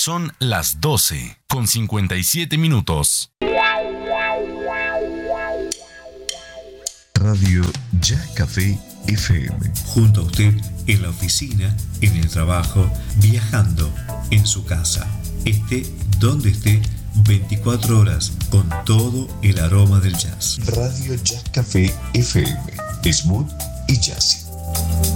Son las 12:57. Radio Ya Café FM. Junto a usted en la oficina, en el trabajo, viajando, en su casa. Esté donde esté, 24 horas con todo el aroma del jazz. Radio Ya Café FM. Smooth y jazzy.